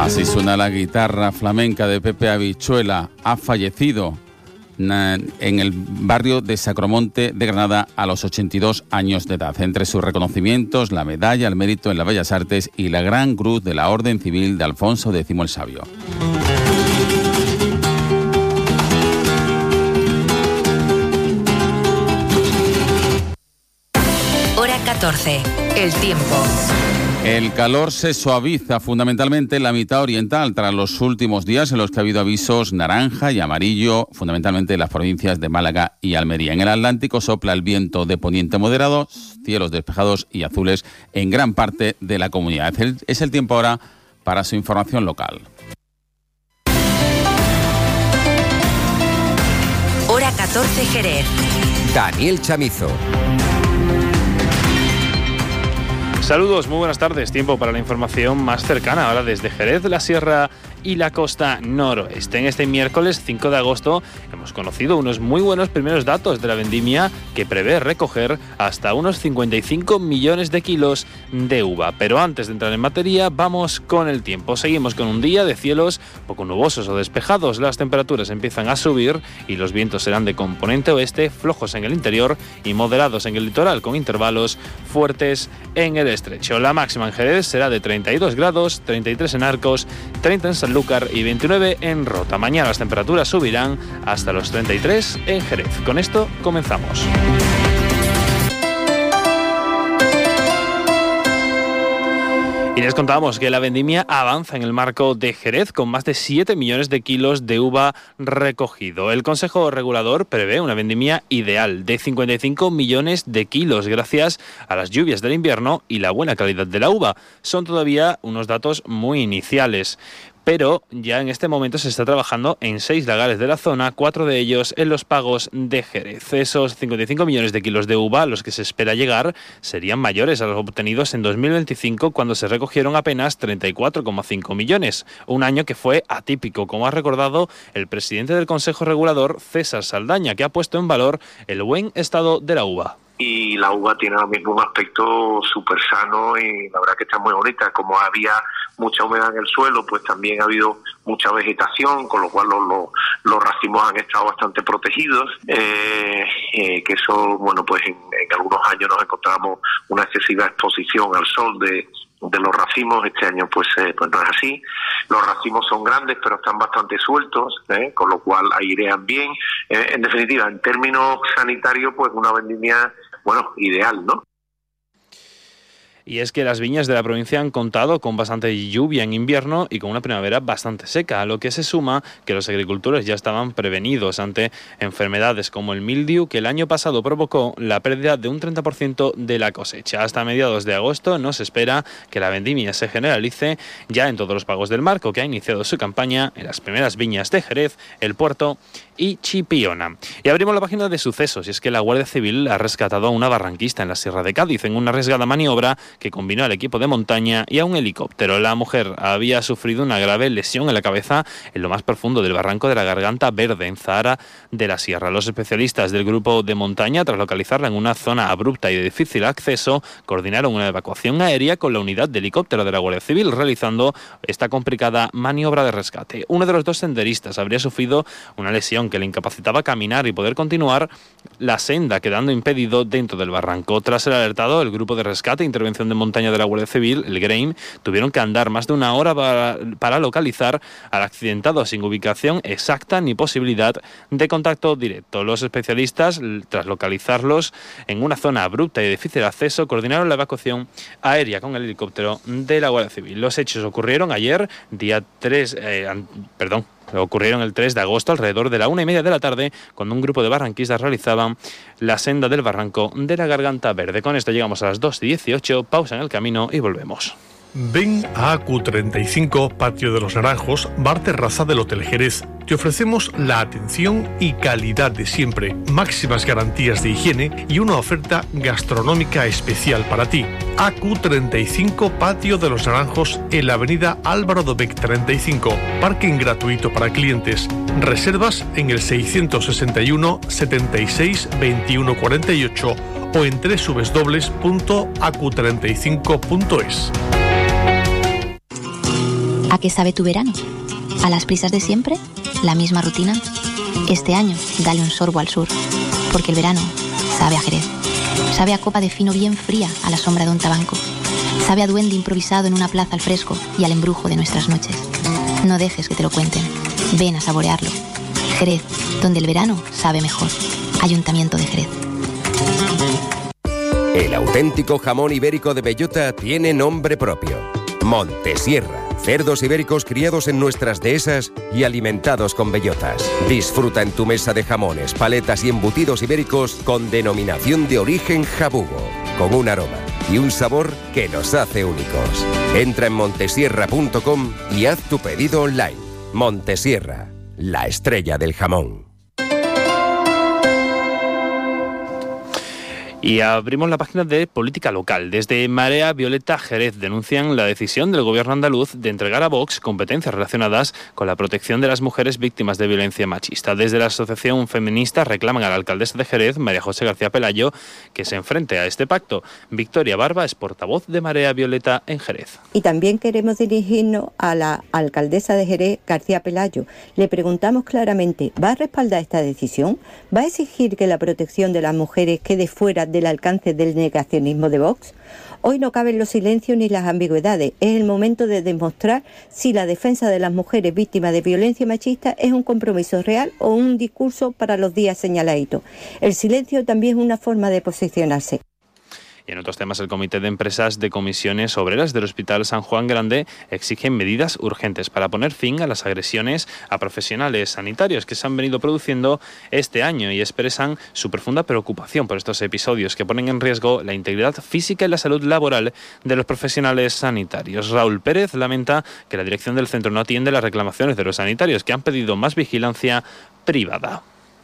Así suena la guitarra flamenca de Pepe Habichuela. Ha fallecido en el barrio de Sacromonte de Granada a los 82 años de edad. Entre sus reconocimientos, la medalla al mérito en las Bellas Artes y la Gran Cruz de la Orden Civil de Alfonso X el Sabio. Hora 14. El tiempo. El calor se suaviza fundamentalmente en la mitad oriental tras los últimos días en los que ha habido avisos naranja y amarillo, fundamentalmente en las provincias de Málaga y Almería. En el Atlántico sopla el viento de poniente moderado, cielos despejados y azules en gran parte de la comunidad. Es el tiempo ahora para su información local. Hora 14 Jerez. Daniel Chamizo. Saludos, muy buenas tardes. Tiempo para la información más cercana ahora desde Jerez, la Sierra y la costa noroeste. En este miércoles 5 de agosto hemos conocido unos muy buenos primeros datos de la vendimia que prevé recoger hasta unos 55 millones de kilos de uva. Pero antes de entrar en materia, vamos con el tiempo. Seguimos con un día de cielos poco nubosos o despejados. Las temperaturas empiezan a subir y los vientos serán de componente oeste, flojos en el interior y moderados en el litoral, con intervalos fuertes en el estrecho. La máxima en Jerez será de 32 grados, 33 en Arcos, 30 en Sanlúcar y 29 en Rota. Mañana las temperaturas subirán hasta los 33 en Jerez. Con esto comenzamos. Y les contábamos que la vendimia avanza en el marco de Jerez con más de 7 millones de kilos de uva recogido. El Consejo Regulador prevé una vendimia ideal de 55 millones de kilos gracias a las lluvias del invierno y la buena calidad de la uva. Son todavía unos datos muy iniciales, pero ya en este momento se está trabajando en 6 lagares de la zona, 4 de ellos en los Pagos de Jerez. Esos 55 millones de kilos de uva a los que se espera llegar serían mayores a los obtenidos en 2025, cuando se recogieron apenas 34,5 millones, un año que fue atípico, como ha recordado el presidente del Consejo Regulador, César Saldaña, que ha puesto en valor el buen estado de la uva. Y la uva tiene ahora mismo un aspecto súper sano y la verdad que está muy bonita. Como había mucha humedad en el suelo, pues también ha habido mucha vegetación, con lo cual los racimos han estado bastante protegidos, que eso, bueno, pues en algunos años nos encontramos una excesiva exposición al sol de los racimos. Este año pues no es así. Los racimos son grandes pero están bastante sueltos, con lo cual airean bien. En definitiva, en términos sanitarios, pues una vendimia, bueno, ideal, ¿no? Y es que las viñas de la provincia han contado con bastante lluvia en invierno y con una primavera bastante seca, a lo que se suma que los agricultores ya estaban prevenidos ante enfermedades como el mildiu, que el año pasado provocó la pérdida de un 30% de la cosecha. Hasta mediados de agosto no se espera que la vendimia se generalice ya en todos los Pagos del Marco, que ha iniciado su campaña en las primeras viñas de Jerez, El Puerto y Chipiona. Y abrimos la página de sucesos, y es que la Guardia Civil ha rescatado a una barranquista en la Sierra de Cádiz en una arriesgada maniobra que combinó al equipo de montaña y a un helicóptero. La mujer había sufrido una grave lesión en la cabeza en lo más profundo del barranco de la Garganta Verde, en Zahara de la Sierra. Los especialistas del grupo de montaña, tras localizarla en una zona abrupta y de difícil acceso, coordinaron una evacuación aérea con la unidad de helicóptero de la Guardia Civil, realizando esta complicada maniobra de rescate. Uno de los dos senderistas habría sufrido una lesión que le incapacitaba caminar y poder continuar la senda, quedando impedido dentro del barranco. Tras ser alertado, el grupo de rescate e intervención de montaña de la Guardia Civil, el GREIM, tuvieron que andar más de una hora para localizar al accidentado, sin ubicación exacta ni posibilidad de contacto directo. Los especialistas, tras localizarlos en una zona abrupta y de difícil acceso, coordinaron la evacuación aérea con el helicóptero de la Guardia Civil. Los hechos ocurrieron ayer, ocurrieron el 3 de agosto, alrededor de la 1:30 de la tarde, cuando un grupo de barranquistas realizaban la senda del barranco de la Garganta Verde. Con esto llegamos a las 2:18, pausa en el camino y volvemos. Ven a AQ35, Patio de los Naranjos, bar terraza del Hotel Jerez. Te ofrecemos la atención y calidad de siempre, máximas garantías de higiene y una oferta gastronómica especial para ti. AQ35, Patio de los Naranjos, en la avenida Álvaro Dobech 35. Parking gratuito para clientes. Reservas en el 661 76 21 48 o en www.acu35.es. ¿A qué sabe tu verano? ¿A las prisas de siempre? ¿La misma rutina? Este año, dale un sorbo al sur, porque el verano sabe a Jerez. Sabe a copa de fino bien fría a la sombra de un tabanco. Sabe a duende improvisado en una plaza al fresco y al embrujo de nuestras noches. No dejes que te lo cuenten. Ven a saborearlo. Jerez, donde el verano sabe mejor. Ayuntamiento de Jerez. El auténtico jamón ibérico de bellota tiene nombre propio. Montesierra. Cerdos ibéricos criados en nuestras dehesas y alimentados con bellotas. Disfruta en tu mesa de jamones, paletas y embutidos ibéricos con denominación de origen jabugo, con un aroma y un sabor que nos hace únicos. Entra en montesierra.com y haz tu pedido online. Montesierra, la estrella del jamón. Y abrimos la página de política local. Desde Marea Violeta Jerez denuncian la decisión del gobierno andaluz de entregar a Vox competencias relacionadas con la protección de las mujeres víctimas de violencia machista. Desde la asociación feminista reclaman a la alcaldesa de Jerez, María José García Pelayo, que se enfrente a este pacto. Victoria Barba es portavoz de Marea Violeta en Jerez. Y también queremos dirigirnos a la alcaldesa de Jerez, García Pelayo. Le preguntamos claramente, ¿va a respaldar esta decisión? ¿Va a exigir que la protección de las mujeres quede fuera del alcance del negacionismo de Vox? Hoy no caben los silencios ni las ambigüedades. Es el momento de demostrar si la defensa de las mujeres víctimas de violencia machista es un compromiso real o un discurso para los días señaladitos. El silencio también es una forma de posicionarse. Y en otros temas, el Comité de Empresas de Comisiones Obreras del Hospital San Juan Grande exigen medidas urgentes para poner fin a las agresiones a profesionales sanitarios que se han venido produciendo este año y expresan su profunda preocupación por estos episodios que ponen en riesgo la integridad física y la salud laboral de los profesionales sanitarios. Raúl Pérez lamenta que la dirección del centro no atiende las reclamaciones de los sanitarios que han pedido más vigilancia privada.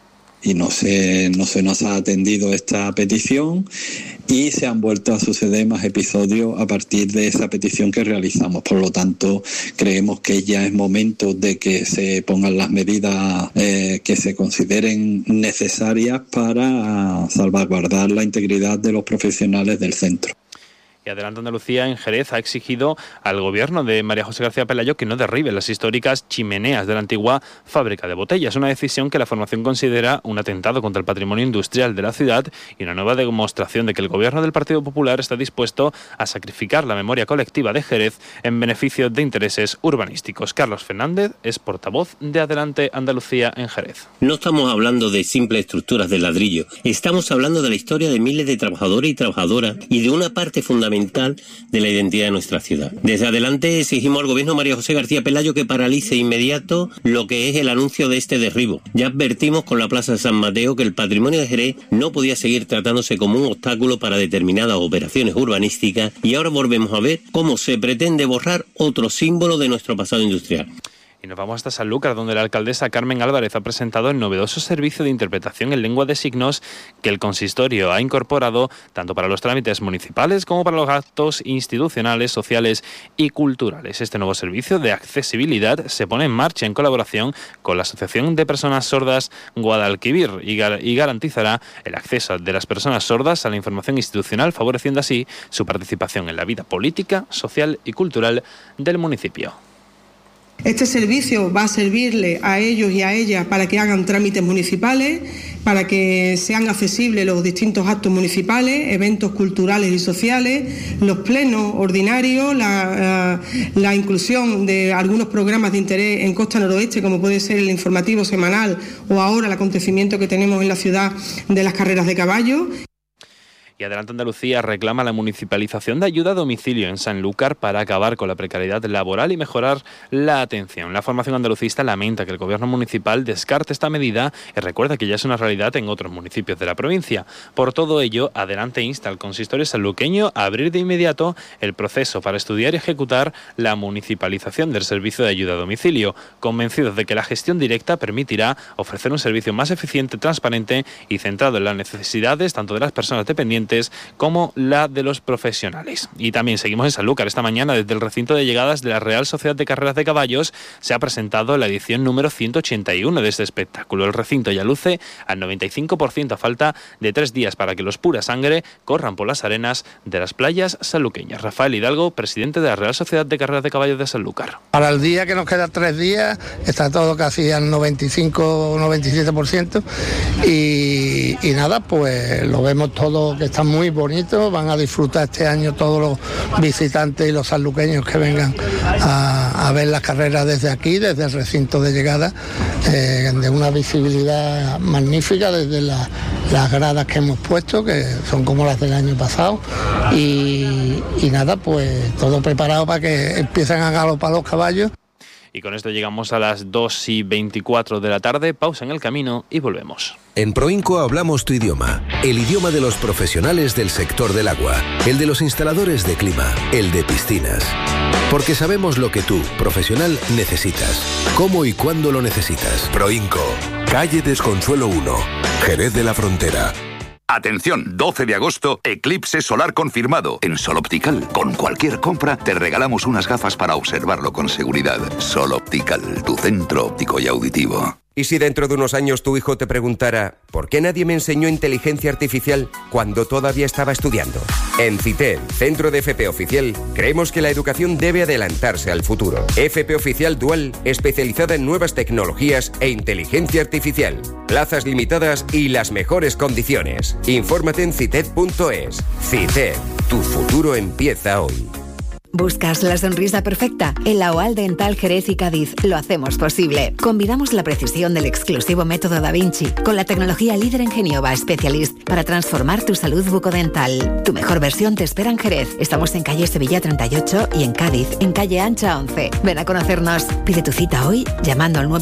Y no se nos ha atendido esta petición y se han vuelto a suceder más episodios a partir de esa petición que realizamos. Por lo tanto, creemos que ya es momento de que se pongan las medidas que se consideren necesarias para salvaguardar la integridad de los profesionales del centro. Y Adelante Andalucía en Jerez ha exigido al gobierno de María José García Pelayo que no derribe las históricas chimeneas de la antigua fábrica de botellas, una decisión que la formación considera un atentado contra el patrimonio industrial de la ciudad y una nueva demostración de que el gobierno del Partido Popular está dispuesto a sacrificar la memoria colectiva de Jerez en beneficio de intereses urbanísticos. Carlos Fernández es portavoz de Adelante Andalucía en Jerez. No estamos hablando de simples estructuras de ladrillo, estamos hablando de la historia de miles de trabajadores y trabajadoras y de una parte fundamental de la identidad de nuestra ciudad. Desde Adelante exigimos al gobierno María José García Pelayo que paralice inmediato lo que es el anuncio de este derribo. Ya advertimos con la Plaza de San Mateo que el patrimonio de Jerez no podía seguir tratándose como un obstáculo para determinadas operaciones urbanísticas y ahora volvemos a ver cómo se pretende borrar otro símbolo de nuestro pasado industrial. Y nos vamos hasta Sanlúcar, donde la alcaldesa Carmen Álvarez ha presentado el novedoso servicio de interpretación en lengua de signos que el consistorio ha incorporado tanto para los trámites municipales como para los actos institucionales, sociales y culturales. Este nuevo servicio de accesibilidad se pone en marcha en colaboración con la Asociación de Personas Sordas Guadalquivir y garantizará el acceso de las personas sordas a la información institucional, favoreciendo así su participación en la vida política, social y cultural del municipio. Este servicio va a servirle a ellos y a ellas para que hagan trámites municipales, para que sean accesibles los distintos actos municipales, eventos culturales y sociales, los plenos ordinarios, la inclusión de algunos programas de interés en Costa Noroeste, como puede ser el informativo semanal o ahora el acontecimiento que tenemos en la ciudad de las carreras de caballo. Y Adelante Andalucía reclama la municipalización de ayuda a domicilio en Sanlúcar para acabar con la precariedad laboral y mejorar la atención. La formación andalucista lamenta que el gobierno municipal descarte esta medida y recuerda que ya es una realidad en otros municipios de la provincia. Por todo ello, Adelante insta al consistorio sanluqueño a abrir de inmediato el proceso para estudiar y ejecutar la municipalización del servicio de ayuda a domicilio, convencidos de que la gestión directa permitirá ofrecer un servicio más eficiente, transparente y centrado en las necesidades tanto de las personas dependientes estudiantes como la de los profesionales. Y también seguimos en Sanlúcar. Esta mañana, desde el recinto de llegadas de la Real Sociedad de Carreras de Caballos, se ha presentado la edición número 181 de este espectáculo. El recinto ya luce al 95% a falta de 3 días para que los pura sangre corran por las arenas de las playas sanluqueñas. Rafael Hidalgo, presidente de la Real Sociedad de Carreras de Caballos de Sanlúcar. Para el día que nos quedan 3 días, está todo casi al 95 o 97%. Y nada, pues lo vemos todo que está muy bonito. Van a disfrutar este año todos los visitantes y los sanluqueños que vengan a ver las carreras desde aquí, desde el recinto de llegada, de una visibilidad magnífica desde las gradas que hemos puesto, que son como las del año pasado, y nada, pues todo preparado para que empiecen a galopar los caballos. Y con esto llegamos a las 2:24 de la tarde, pausa en el camino y volvemos. En Proinco hablamos tu idioma, el idioma de los profesionales del sector del agua, el de los instaladores de clima, el de piscinas. Porque sabemos lo que tú, profesional, necesitas, cómo y cuándo lo necesitas. Proinco, calle Desconsuelo 1, Jerez de la Frontera. Atención, 12 de agosto, eclipse solar confirmado en Sol Optical. Con cualquier compra te regalamos unas gafas para observarlo con seguridad. Sol Optical, tu centro óptico y auditivo. ¿Y si dentro de unos años tu hijo te preguntara ¿por qué nadie me enseñó inteligencia artificial cuando todavía estaba estudiando? En CITED, Centro de FP Oficial, creemos que la educación debe adelantarse al futuro. FP Oficial Dual, especializada en nuevas tecnologías e inteligencia artificial. Plazas limitadas y las mejores condiciones. Infórmate en cited.es. CITED, tu futuro empieza hoy. ¿Buscas la sonrisa perfecta? En la OAL Dental Jerez y Cádiz lo hacemos posible. Combinamos la precisión del exclusivo método Da Vinci con la tecnología líder en Genioba Specialist para transformar tu salud bucodental. Tu mejor versión te espera en Jerez. Estamos en calle Sevilla 38 y en Cádiz, en calle Ancha 11. Ven a conocernos. Pide tu cita hoy llamando al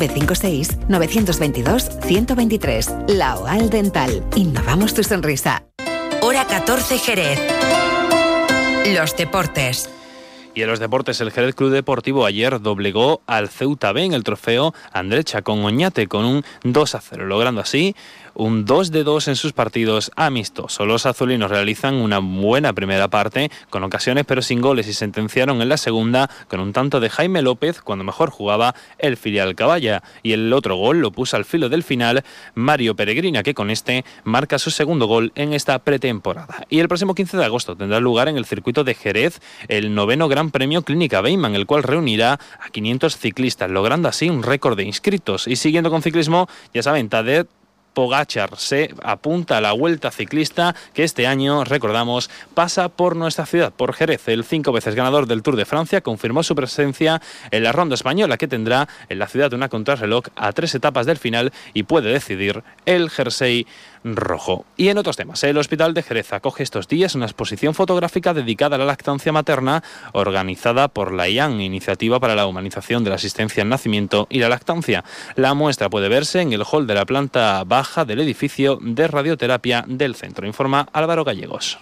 956-922-123. La OAL Dental. Innovamos tu sonrisa. Hora 14 Jerez. Los deportes. Y en los deportes, el Jerez Club Deportivo ayer doblegó al Ceuta B en el trofeo Andrés Chacón Oñate con un 2-0, logrando así un 2-2 en sus partidos amistosos. Los azulinos realizan una buena primera parte con ocasiones pero sin goles y sentenciaron en la segunda con un tanto de Jaime López cuando mejor jugaba el filial Caballa, y el otro gol lo puso al filo del final Mario Peregrina, que con este marca su segundo gol en esta pretemporada. Y el próximo 15 de agosto tendrá lugar en el circuito de Jerez el 9º Gran Premio Clínica Beyman, el cual reunirá a 500 ciclistas, logrando así un récord de inscritos. Y siguiendo con ciclismo, ya saben, Tadej Pogačar se apunta a la Vuelta Ciclista, que este año, recordamos, pasa por nuestra ciudad, por Jerez. El 5 veces ganador del Tour de Francia confirmó su presencia en la ronda española, que tendrá en la ciudad una contrarreloj a 3 etapas del final y puede decidir el jersey rojo. Y en otros temas, el Hospital de Jerez acoge estos días una exposición fotográfica dedicada a la lactancia materna organizada por la IAN, Iniciativa para la Humanización de la Asistencia al Nacimiento y la Lactancia. La muestra puede verse en el hall de la planta baja del edificio de radioterapia del centro, informa Álvaro Gallegos.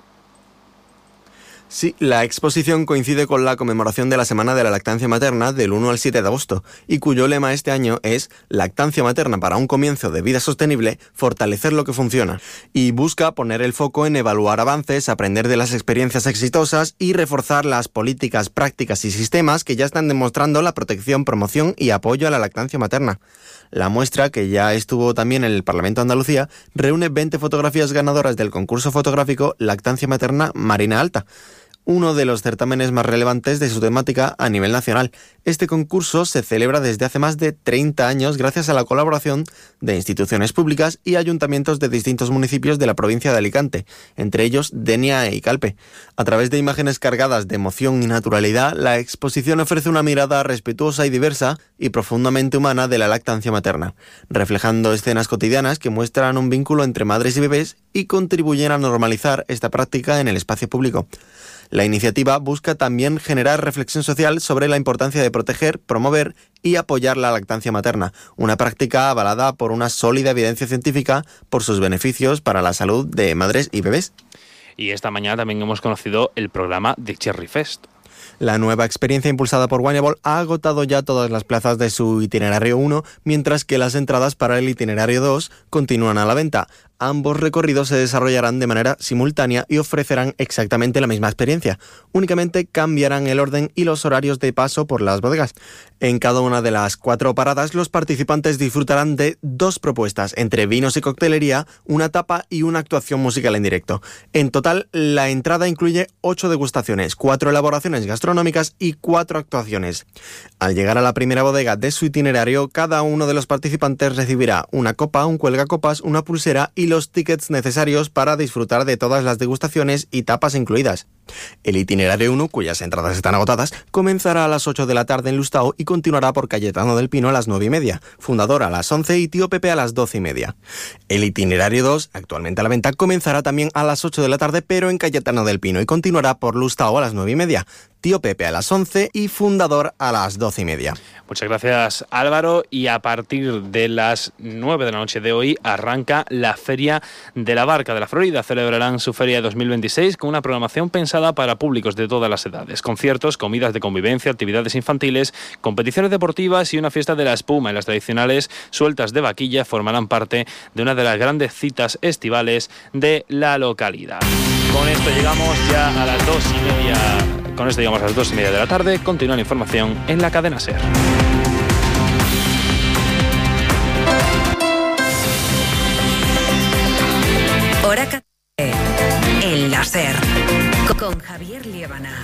Sí, la exposición coincide con la conmemoración de la Semana de la Lactancia Materna del 1 al 7 de agosto y cuyo lema este año es Lactancia Materna para un comienzo de vida sostenible, fortalecer lo que funciona, y busca poner el foco en evaluar avances, aprender de las experiencias exitosas y reforzar las políticas, prácticas y sistemas que ya están demostrando la protección, promoción y apoyo a la lactancia materna. La muestra, que ya estuvo también en el Parlamento de Andalucía, reúne 20 fotografías ganadoras del concurso fotográfico Lactancia Materna Marina Alta, uno de los certámenes más relevantes de su temática a nivel nacional. Este concurso se celebra desde hace más de 30 años gracias a la colaboración de instituciones públicas y ayuntamientos de distintos municipios de la provincia de Alicante, entre ellos Denia y Calpe. A través de imágenes cargadas de emoción y naturalidad, la exposición ofrece una mirada respetuosa y diversa y profundamente humana de la lactancia materna, reflejando escenas cotidianas que muestran un vínculo entre madres y bebés y contribuyen a normalizar esta práctica en el espacio público. La iniciativa busca también generar reflexión social sobre la importancia de proteger, promover y apoyar la lactancia materna, una práctica avalada por una sólida evidencia científica por sus beneficios para la salud de madres y bebés. Y esta mañana también hemos conocido el programa de Cherry Fest. La nueva experiencia impulsada por Wineable ha agotado ya todas las plazas de su itinerario 1, mientras que las entradas para el itinerario 2 continúan a la venta. ambos recorridos se desarrollarán de manera simultánea y ofrecerán exactamente la misma experiencia. Únicamente cambiarán el orden y los horarios de paso por las bodegas. En cada una de las 4 paradas, los participantes disfrutarán de 2 propuestas, entre vinos y coctelería, una tapa y una actuación musical en directo. En total, la entrada incluye 8 degustaciones, 4 elaboraciones gastronómicas y 4 actuaciones. Al llegar a la primera bodega de su itinerario, cada uno de los participantes recibirá una copa, un cuelgacopas, una pulsera y los tickets necesarios para disfrutar de todas las degustaciones y tapas incluidas. El itinerario 1, cuyas entradas están agotadas, comenzará a las 8 de la tarde en Lustau y continuará por Cayetano del Pino a las 9:30, Fundador a las 11 y Tío Pepe a las 12:30. El itinerario 2, actualmente a la venta, comenzará también a las 8 de la tarde, pero en Cayetano del Pino, y continuará por Lustau a las 9:30, Tío Pepe a las 11 y Fundador a las 12:30. Muchas gracias, Álvaro. Y a partir de las 9 de la noche de hoy arranca la Feria de la Barca de la Florida. Celebrarán su feria de 2026 con una programación pensada para públicos de todas las edades. Conciertos, comidas de convivencia, actividades infantiles, competiciones deportivas y una fiesta de la espuma. Y las tradicionales sueltas de vaquilla formarán parte de una de las grandes citas estivales de la localidad. Con esto llegamos ya a las 2:30. Con esto llegamos a las 2:30 de la tarde. Continúa la información en la cadena SER. Hora 14 en la SER con Javier Liébana.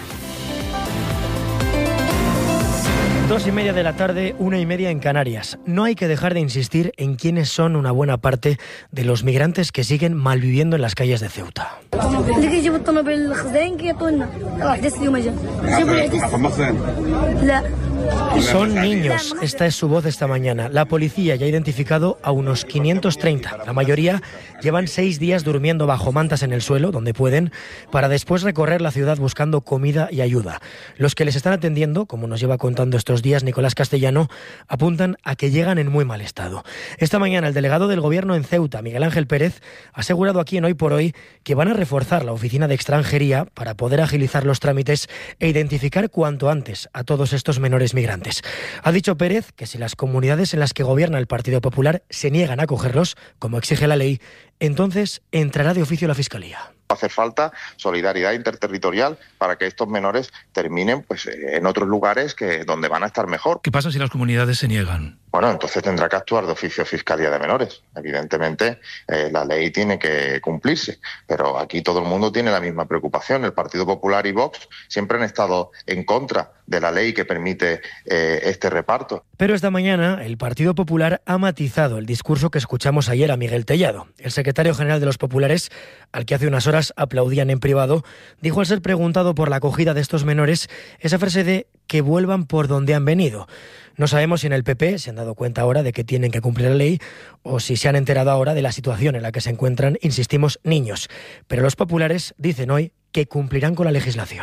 2:30 de la tarde, 1:30 en Canarias. No hay que dejar de insistir en quiénes son una buena parte de los migrantes que siguen malviviendo en las calles de Ceuta. Son niños, esta es su voz esta mañana. La policía ya ha identificado a unos 530. La mayoría llevan 6 días durmiendo bajo mantas en el suelo, donde pueden, para después recorrer la ciudad buscando comida y ayuda. Los que les están atendiendo, como nos lleva contando estos días Nicolás Castellano, apuntan a que llegan en muy mal estado. Esta mañana el delegado del Gobierno en Ceuta, Miguel Ángel Pérez, ha asegurado aquí en Hoy por Hoy que van a reforzar la oficina de extranjería para poder agilizar los trámites e identificar cuanto antes a todos estos menores migrantes. Ha dicho Pérez que si las comunidades en las que gobierna el Partido Popular se niegan a acogerlos, como exige la ley, entonces entrará de oficio la Fiscalía. Hace falta solidaridad interterritorial para que estos menores terminen en otros lugares donde van a estar mejor. ¿Qué pasa si las comunidades se niegan? Bueno, entonces tendrá que actuar de oficio Fiscalía de Menores. Evidentemente, la ley tiene que cumplirse, pero aquí todo el mundo tiene la misma preocupación. El Partido Popular y Vox siempre han estado en contra de la ley que permite este reparto. Pero esta mañana el Partido Popular ha matizado el discurso que escuchamos ayer a Miguel Tellado. El secretario general de los populares, al que hace unas horas aplaudían en privado, dijo al ser preguntado por la acogida de estos menores esa frase de que vuelvan por donde han venido. No sabemos si en el PP se han dado cuenta ahora de que tienen que cumplir la ley o si se han enterado ahora de la situación en la que se encuentran, insistimos, niños. Pero los populares dicen hoy que cumplirán con la legislación.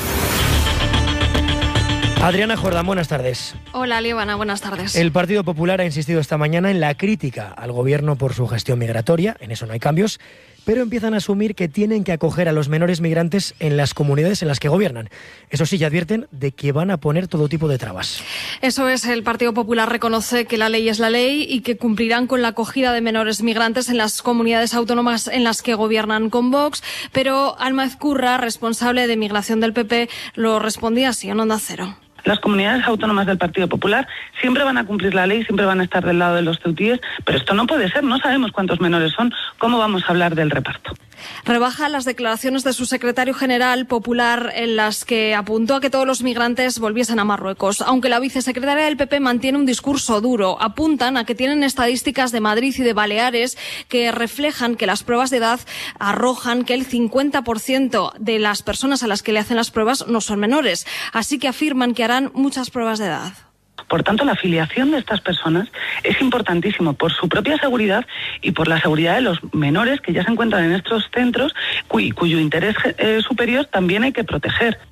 Adriana Jordán, buenas tardes. Hola, Liébana, buenas tardes. El Partido Popular ha insistido esta mañana en la crítica al Gobierno por su gestión migratoria, en eso no hay cambios, pero empiezan a asumir que tienen que acoger a los menores migrantes en las comunidades en las que gobiernan. Eso sí, ya advierten de que van a poner todo tipo de trabas. Eso es, el Partido Popular reconoce que la ley es la ley y que cumplirán con la acogida de menores migrantes en las comunidades autónomas en las que gobiernan con Vox, pero Alma Ezcurra, responsable de migración del PP, lo respondía así en Onda Cero. Las comunidades autónomas del Partido Popular siempre van a cumplir la ley, siempre van a estar del lado de los ceutíes, pero esto no puede ser, no sabemos cuántos menores son, ¿cómo vamos a hablar del reparto? Rebaja las declaraciones de su secretario general popular en las que apuntó a que todos los migrantes volviesen a Marruecos. Aunque la vicesecretaria del PP mantiene un discurso duro, apuntan a que tienen estadísticas de Madrid y de Baleares que reflejan que las pruebas de edad arrojan que el 50% de las personas a las que le hacen las pruebas no son menores. Así que afirman que harán muchas pruebas de edad. Por tanto, la afiliación de estas personas es importantísimo por su propia seguridad y por la seguridad de los menores que ya se encuentran en estos centros cuyo interés superior también hay que proteger.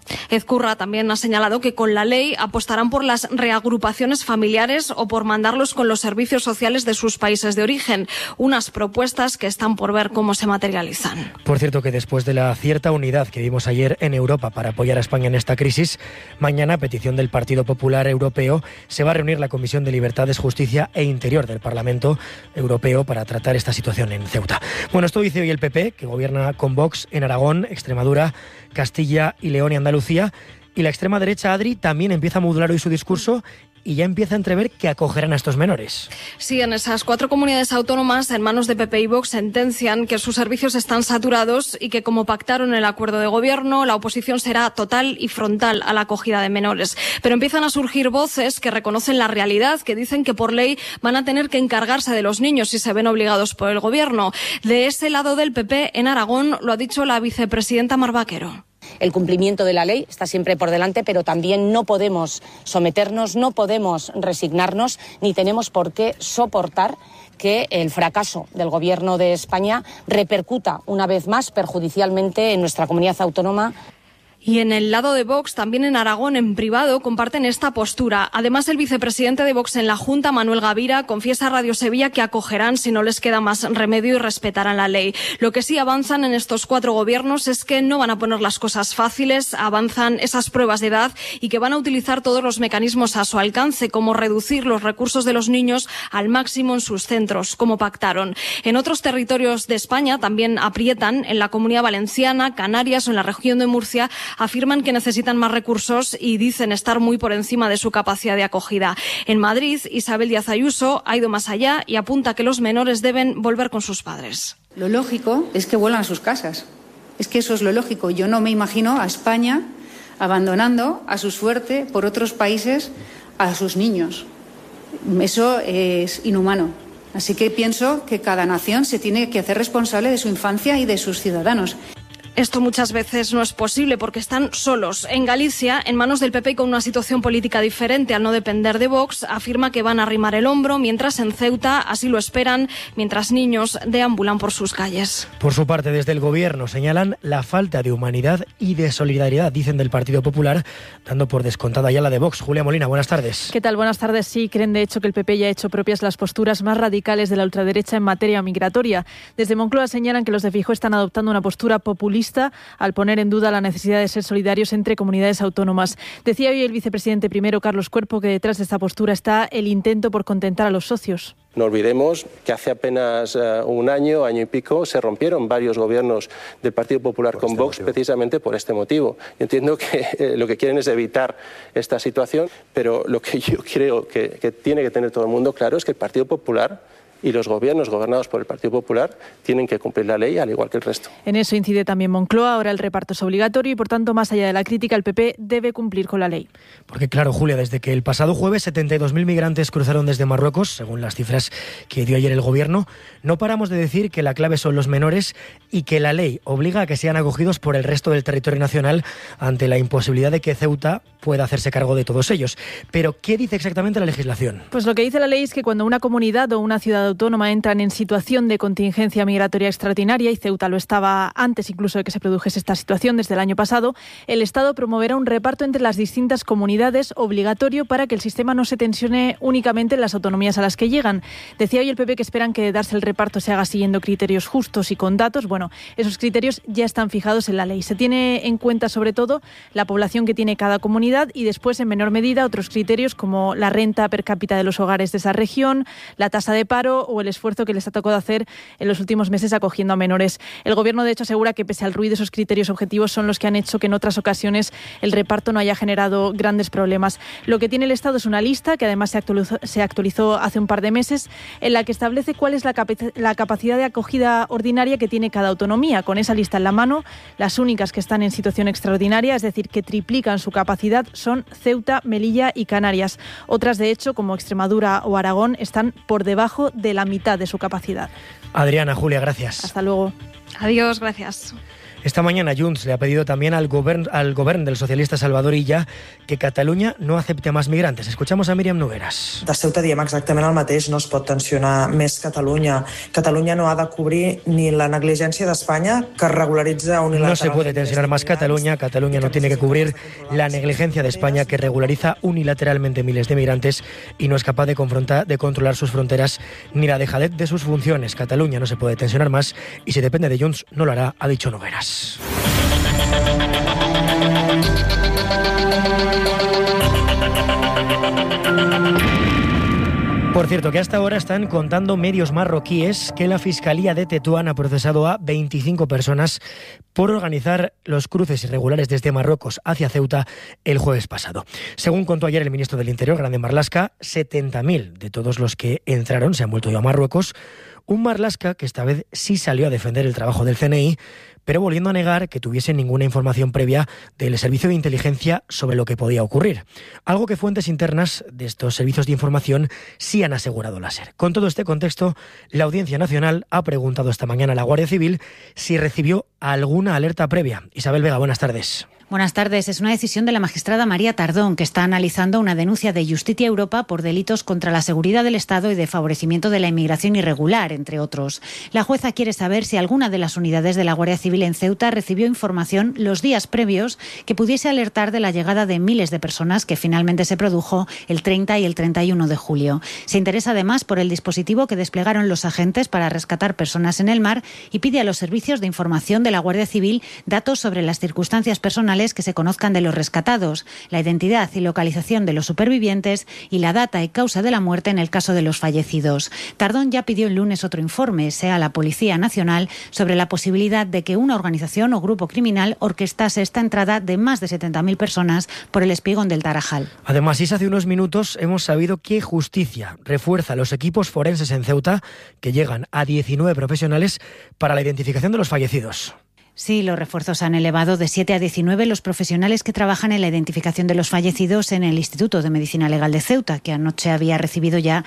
Ezcurra también ha señalado que con la ley apostarán por las reagrupaciones familiares o por mandarlos con los servicios sociales de sus países de origen, unas propuestas que están por ver cómo se materializan. Por cierto, que después de la cierta unidad que vimos ayer en Europa para apoyar a España en esta crisis, mañana, a petición del Partido Popular Europeo, se va a reunir la Comisión de Libertades, Justicia e Interior del Parlamento Europeo para tratar esta situación en Ceuta. Bueno, esto dice hoy el PP, que gobierna con Vox en Aragón, Extremadura, Castilla y León y Andalucía, y la extrema derecha, Adri, también empieza a modular hoy su discurso y ya empieza a entrever que acogerán a estos menores. Sí, en esas 4 comunidades autónomas, en manos de PP y Vox, sentencian que sus servicios están saturados y que, como pactaron el acuerdo de gobierno, la oposición será total y frontal a la acogida de menores. Pero empiezan a surgir voces que reconocen la realidad, que dicen que por ley van a tener que encargarse de los niños si se ven obligados por el gobierno. De ese lado del PP, en Aragón, lo ha dicho la vicepresidenta Mar Vaquero. El cumplimiento de la ley está siempre por delante, pero también no podemos someternos, no podemos resignarnos, ni tenemos por qué soportar que el fracaso del Gobierno de España repercuta una vez más perjudicialmente en nuestra comunidad autónoma. Y en el lado de Vox, también en Aragón, en privado, comparten esta postura. Además, el vicepresidente de Vox en la Junta, Manuel Gavira, confiesa a Radio Sevilla que acogerán si no les queda más remedio y respetarán la ley. Lo que sí avanzan en estos 4 gobiernos es que no van a poner las cosas fáciles, avanzan esas pruebas de edad y que van a utilizar todos los mecanismos a su alcance, como reducir los recursos de los niños al máximo en sus centros, como pactaron. En otros territorios de España también aprietan. En la Comunidad Valenciana, Canarias o en la región de Murcia afirman que necesitan más recursos y dicen estar muy por encima de su capacidad de acogida. En Madrid, Isabel Díaz Ayuso ha ido más allá y apunta que los menores deben volver con sus padres. Lo lógico es que vuelvan a sus casas. Es que eso es lo lógico. Yo no me imagino a España abandonando a su suerte por otros países a sus niños. Eso es inhumano. Así que pienso que cada nación se tiene que hacer responsable de su infancia y de sus ciudadanos. Esto muchas veces no es posible porque están solos. En Galicia, en manos del PP y con una situación política diferente al no depender de Vox, afirma que van a arrimar el hombro, mientras en Ceuta así lo esperan, mientras niños deambulan por sus calles. Por su parte, desde el Gobierno señalan la falta de humanidad y de solidaridad, dicen del Partido Popular, dando por descontada ya la de Vox. Julia Molina, buenas tardes. ¿Qué tal? Buenas tardes. Sí, creen de hecho que el PP ya ha hecho propias las posturas más radicales de la ultraderecha en materia migratoria. Desde Moncloa señalan que los de Feijóo están adoptando una postura populista al poner en duda la necesidad de ser solidarios entre comunidades autónomas. Decía hoy el vicepresidente primero, Carlos Cuerpo, que detrás de esta postura está el intento por contentar a los socios. No olvidemos que hace apenas un año y pico, se rompieron varios gobiernos del Partido Popular con Vox precisamente por este motivo. Yo entiendo que lo que quieren es evitar esta situación, pero lo que yo creo que tiene que tener todo el mundo claro es que el Partido Popular y los gobiernos gobernados por el Partido Popular tienen que cumplir la ley al igual que el resto. En eso incide también Moncloa. Ahora el reparto es obligatorio y, por tanto, más allá de la crítica, el PP debe cumplir con la ley. Porque, claro, Julia, desde que el pasado jueves 72.000 migrantes cruzaron desde Marruecos, según las cifras que dio ayer el Gobierno, no paramos de decir que la clave son los menores y que la ley obliga a que sean acogidos por el resto del territorio nacional ante la imposibilidad de que Ceuta pueda hacerse cargo de todos ellos. Pero, ¿qué dice exactamente la legislación? Pues lo que dice la ley es que cuando una comunidad o una ciudad autónoma entran en situación de contingencia migratoria extraordinaria, y Ceuta lo estaba antes incluso de que se produjese esta situación desde el año pasado, el Estado promoverá un reparto entre las distintas comunidades obligatorio para que el sistema no se tensione únicamente en las autonomías a las que llegan. Decía hoy el PP que esperan que darse el reparto se haga siguiendo criterios justos y con datos. Bueno, esos criterios ya están fijados en la ley. Se tiene en cuenta sobre todo la población que tiene cada comunidad y después en menor medida otros criterios como la renta per cápita de los hogares de esa región, la tasa de paro o el esfuerzo que les ha tocado hacer en los últimos meses acogiendo a menores. El Gobierno, de hecho, asegura que pese al ruido, esos criterios objetivos son los que han hecho que en otras ocasiones el reparto no haya generado grandes problemas. Lo que tiene el Estado es una lista que además se actualizó hace un par de meses, en la que establece cuál es la capacidad de acogida ordinaria que tiene cada autonomía. Con esa lista en la mano, las únicas que están en situación extraordinaria, es decir, que triplican su capacidad, son Ceuta, Melilla y Canarias. Otras, de hecho, como Extremadura o Aragón, están por debajo de la mitad de su capacidad. Adriana, Julia, gracias. Hasta luego. Adiós, gracias. Esta mañana Junts le ha pedido también al govern del socialista Salvador Illa que Catalunya no acepte más migrantes. Escuchamos a Míriam Nogueras. De Ceuta diem exactament el mateix, no es pot tensionar més Catalunya. Catalunya no ha de cobrir ni la negligència d'Espanya, que regularitza unilateralmente. No se puede tensionar más Cataluña. Cataluña no tiene que cubrir la negligencia de España, que regulariza unilateralmente miles de migrantes y no es capaz de controlar sus fronteras ni la dejadez de sus funciones. Cataluña no se puede tensionar más y si depende de Junts no lo hará, ha dicho Nogueras. Por cierto, que hasta ahora están contando medios marroquíes que la Fiscalía de Tetuán ha procesado a 25 personas por organizar los cruces irregulares desde Marruecos hacia Ceuta el jueves pasado. Según contó ayer el ministro del Interior, Grande Marlaska, 70.000 de todos los que entraron se han vuelto ya a Marruecos. Un Marlaska que esta vez sí salió a defender el trabajo del CNI, pero volviendo a negar que tuviese ninguna información previa del servicio de inteligencia sobre lo que podía ocurrir. Algo que fuentes internas de estos servicios de información sí han asegurado la SER. Con todo este contexto, la Audiencia Nacional ha preguntado esta mañana a la Guardia Civil si recibió alguna alerta previa. Isabel Vega, buenas tardes. Buenas tardes. Es una decisión de la magistrada María Tardón, que está analizando una denuncia de Justicia Europa por delitos contra la seguridad del Estado y de favorecimiento de la inmigración irregular, entre otros. La jueza quiere saber si alguna de las unidades de la Guardia Civil en Ceuta recibió información los días previos que pudiese alertar de la llegada de miles de personas que finalmente se produjo el 30 y el 31 de julio. Se interesa además por el dispositivo que desplegaron los agentes para rescatar personas en el mar y pide a los servicios de información de la Guardia Civil datos sobre las circunstancias personales que se conozcan de los rescatados, la identidad y localización de los supervivientes y la data y causa de la muerte en el caso de los fallecidos. Tardón ya pidió el lunes otro informe, a la Policía Nacional, sobre la posibilidad de que una organización o grupo criminal orquestase esta entrada de más de 70.000 personas por el espigón del Tarajal. Además, hace unos minutos hemos sabido que Justicia refuerza los equipos forenses en Ceuta, que llegan a 19 profesionales para la identificación de los fallecidos. Sí, los refuerzos han elevado de 7 a 19 los profesionales que trabajan en la identificación de los fallecidos en el Instituto de Medicina Legal de Ceuta, que anoche había recibido ya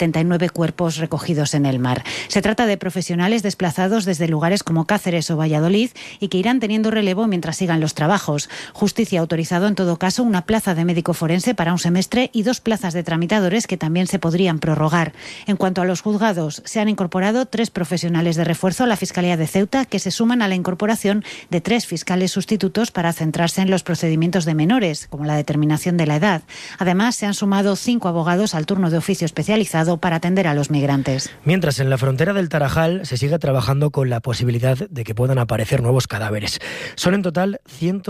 79 cuerpos recogidos en el mar. Se trata de profesionales desplazados desde lugares como Cáceres o Valladolid y que irán teniendo relevo mientras sigan los trabajos. Justicia ha autorizado en todo caso una plaza de médico forense para un semestre y 2 plazas de tramitadores que también se podrían prorrogar. En cuanto a los juzgados, se han incorporado 3 profesionales de refuerzo a la Fiscalía de Ceuta, que se suman a la incorporación de 3 fiscales sustitutos para centrarse en los procedimientos de menores, como la determinación de la edad. Además, se han sumado 5 abogados al turno de oficio especializado para atender a los migrantes. Mientras, en la frontera del Tarajal se sigue trabajando con la posibilidad de que puedan aparecer nuevos cadáveres. Son en total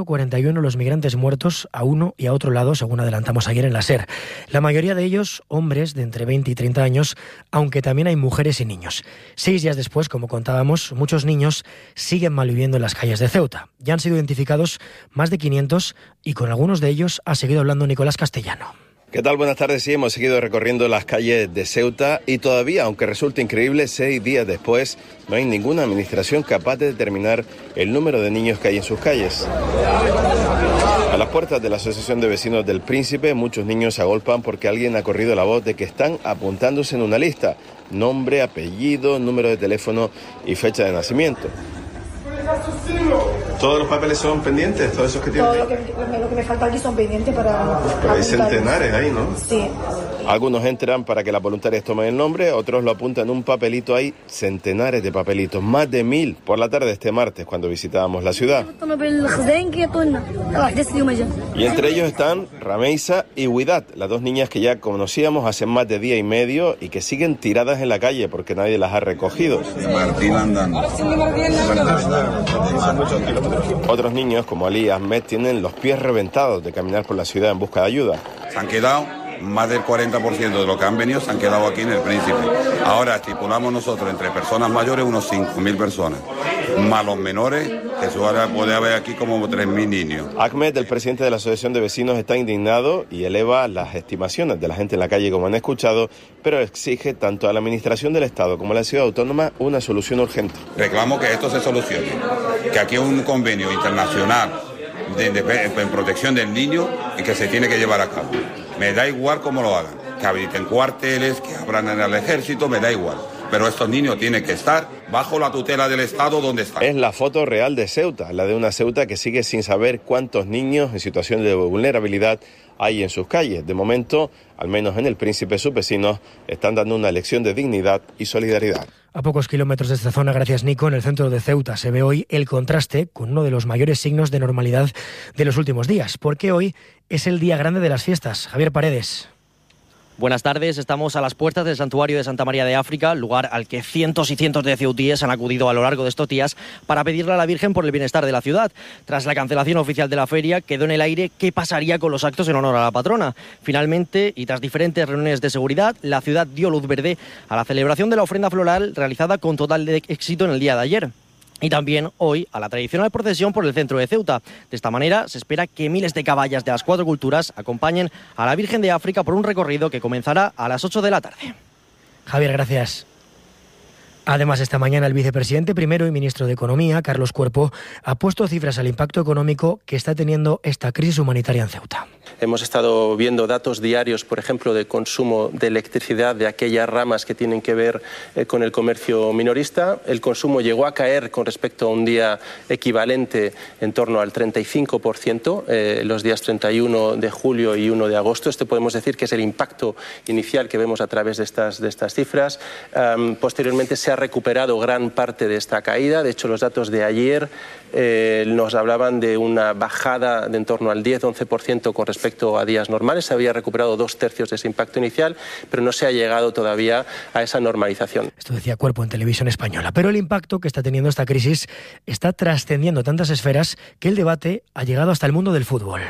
141 los migrantes muertos a uno y a otro lado, según adelantamos ayer en la SER. La mayoría de ellos hombres de entre 20 y 30 años, aunque también hay mujeres y niños. 6 días después, como contábamos, muchos niños siguen malviviendo en las calles de Ceuta. Ya han sido identificados más de 500 y con algunos de ellos ha seguido hablando Nicolás Castellano. ¿Qué tal? Buenas tardes. Sí, hemos seguido recorriendo las calles de Ceuta y todavía, aunque resulte increíble, 6 días después no hay ninguna administración capaz de determinar el número de niños que hay en sus calles. A las puertas de la Asociación de Vecinos del Príncipe, muchos niños se agolpan porque alguien ha corrido la voz de que están apuntándose en una lista: nombre, apellido, número de teléfono y fecha de nacimiento. ¿Todos los papeles son pendientes? ¿Todos esos que tienen? Todo lo que me falta aquí son pendientes para... Pero hay centenares ahí, ¿no? Sí. Algunos entran para que las voluntarias tomen el nombre, otros lo apuntan en un papelito. Hay centenares de papelitos, más de 1000 por la tarde de este martes cuando visitábamos la ciudad. Y entre ellos están Rameisa y Huidat, las 2 niñas que ya conocíamos hace más de día y medio y que siguen tiradas en la calle porque nadie las ha recogido. Otros niños, como Ali y Ahmed, tienen los pies reventados de caminar por la ciudad en busca de ayuda. Se han quedado, más del 40% de lo que han venido se han quedado aquí en el Príncipe. Ahora estipulamos nosotros entre personas mayores unos 5.000 personas, más los menores, que puede haber aquí como 3.000 niños. Ahmed, el presidente de la Asociación de Vecinos, está indignado y eleva las estimaciones de la gente en la calle, como han escuchado, pero exige tanto a la Administración del Estado como a la Ciudad Autónoma una solución urgente. Reclamo que esto se solucione, que aquí hay un convenio internacional en protección del niño y que se tiene que llevar a cabo. Me da igual cómo lo hagan, que habiliten cuarteles, que abran en el ejército, me da igual. pero estos niños tienen que estar bajo la tutela del Estado donde están. Es la foto real de Ceuta, la de una Ceuta que sigue sin saber cuántos niños en situación de vulnerabilidad hay en sus calles. De momento, al menos en el Príncipe, sus vecinos están dando una lección de dignidad y solidaridad. A pocos kilómetros de esta zona, gracias Nico, en el centro de Ceuta se ve hoy el contraste con uno de los mayores signos de normalidad de los últimos días, porque hoy es el día grande de las fiestas. Javier Paredes. Buenas tardes, estamos a las puertas del santuario de Santa María de África, lugar al que cientos y cientos de ceutíes han acudido a lo largo de estos días para pedirle a la Virgen por el bienestar de la ciudad. Tras la cancelación oficial de la feria, quedó en el aire qué pasaría con los actos en honor a la patrona. Finalmente, y tras diferentes reuniones de seguridad, la ciudad dio luz verde a la celebración de la ofrenda floral realizada con total éxito en el día de ayer. Y también hoy a la tradicional procesión por el centro de Ceuta. De esta manera se espera que miles de caballas de las 4 culturas acompañen a la Virgen de África por un recorrido que comenzará a las 8 de la tarde. Javier, gracias. Además, esta mañana el vicepresidente primero y ministro de Economía, Carlos Cuerpo, ha puesto cifras al impacto económico que está teniendo esta crisis humanitaria en Ceuta. Hemos estado viendo datos diarios, por ejemplo, de consumo de electricidad de aquellas ramas que tienen que ver con el comercio minorista. El consumo llegó a caer con respecto a un día equivalente en torno al 35%, los días 31 de julio y 1 de agosto. Este podemos decir que es el impacto inicial que vemos a través de estas cifras. Posteriormente se ha recuperado gran parte de esta caída. De hecho, los datos de ayer nos hablaban de una bajada de en torno al 10-11% con respecto a días normales. Se había recuperado 2/3 de ese impacto inicial, pero no se ha llegado todavía a esa normalización. Esto decía Cuerpo en Televisión Española. Pero el impacto que está teniendo esta crisis está trascendiendo tantas esferas que el debate ha llegado hasta el mundo del fútbol.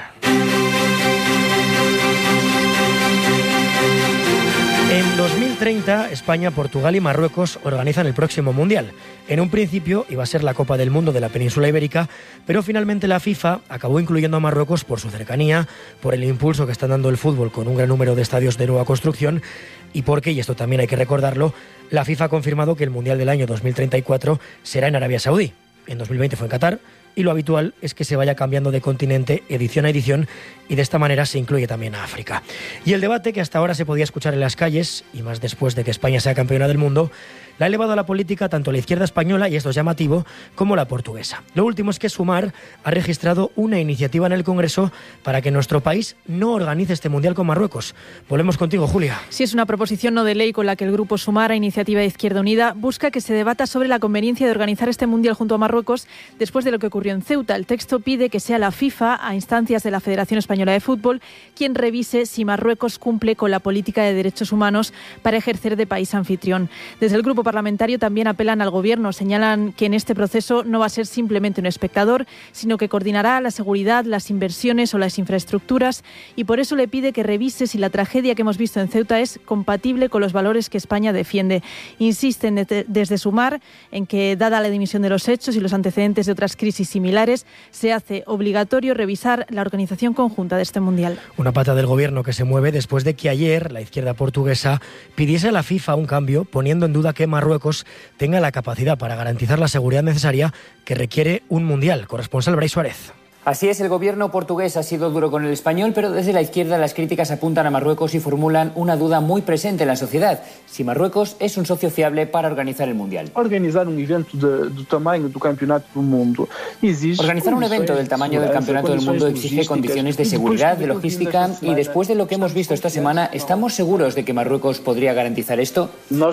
En 2030, España, Portugal y Marruecos organizan el próximo Mundial. En un principio iba a ser la Copa del Mundo de la península ibérica, pero finalmente la FIFA acabó incluyendo a Marruecos por su cercanía, por el impulso que está dando el fútbol con un gran número de estadios de nueva construcción y porque, y esto también hay que recordarlo, la FIFA ha confirmado que el Mundial del año 2034 será en Arabia Saudí. En 2020 fue en Qatar. Y lo habitual es que se vaya cambiando de continente edición a edición y de esta manera se incluye también a África. Y el debate que hasta ahora se podía escuchar en las calles, y más después de que España sea campeona del mundo, la ha elevado a la política tanto la izquierda española, y esto es llamativo, como la portuguesa. Lo último es que Sumar ha registrado una iniciativa en el Congreso para que nuestro país no organice este Mundial con Marruecos. Volvemos contigo, Julia. Sí, es una proposición no de ley con la que el Grupo Sumar, a Iniciativa de Izquierda Unida, busca que se debata sobre la conveniencia de organizar este Mundial junto a Marruecos después de lo que ocurrió en Ceuta. El texto pide que sea la FIFA, a instancias de la Federación Española de Fútbol, quien revise si Marruecos cumple con la política de derechos humanos para ejercer de país anfitrión. Desde el Grupo Parlamentario también apelan al Gobierno. Señalan que en este proceso no va a ser simplemente un espectador, sino que coordinará la seguridad, las inversiones o las infraestructuras, y por eso le pide que revise si la tragedia que hemos visto en Ceuta es compatible con los valores que España defiende. Insisten desde Sumar en que, dada la dimensión de los hechos y los antecedentes de otras crisis similares, se hace obligatorio revisar la organización conjunta de este Mundial. Una pata del Gobierno que se mueve después de que ayer la izquierda portuguesa pidiese a la FIFA un cambio, poniendo en duda que Marruecos tenga la capacidad para garantizar la seguridad necesaria que requiere un Mundial. Corresponsal Brais Suárez. Así es, el gobierno portugués ha sido duro con el español, pero desde la izquierda las críticas apuntan a Marruecos y formulan una duda muy presente en la sociedad: si Marruecos es un socio fiable para organizar el Mundial. Organizar un evento del tamaño del Campeonato del Mundo exige... Organizar un evento del tamaño del Campeonato del Mundo exige condiciones de seguridad, de logística, y después de lo que hemos visto esta semana, ¿estamos seguros de que Marruecos podría garantizar esto?